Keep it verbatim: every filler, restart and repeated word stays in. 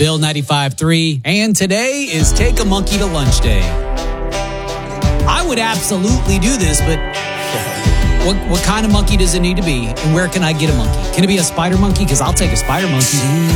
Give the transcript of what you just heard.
Bill ninety-five three, and today is Take a Monkey to Lunch Day. I would absolutely do this, but what what kind of monkey does it need to be, and where can I get a monkey? Can it be a spider monkey? Because I'll take a spider monkey.